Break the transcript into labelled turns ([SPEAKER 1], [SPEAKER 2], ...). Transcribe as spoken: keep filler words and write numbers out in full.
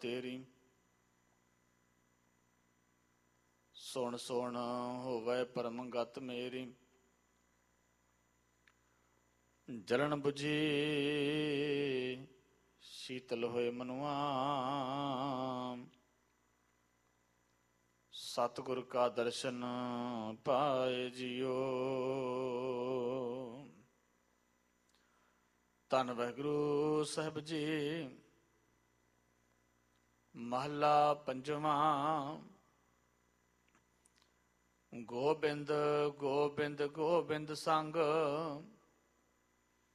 [SPEAKER 1] ਤੇਰੀ। ਸੁਣ ਸੁਣ ਹੋਵੇ ਪਰਮ ਗਤ ਮੇਰੀ। ਜਲਨ ਬੁਝੀ ਸ਼ੀਤਲ ਹੋਏ ਮਨੁਆ। ਸਤਿਗੁਰ ਕਾ ਦਰਸ਼ਨ ਪਾਏ ਜੀਓ। ਧੰਨ ਵਾਹਿਗੁਰੂ ਸਾਹਿਬ ਜੀ। ਮਹੱਲਾ ਪੰਜਵਾਂ। ਗੋਬਿੰਦ ਗੋਬਿੰਦ ਗੋਬਿੰਦ ਸੰਗ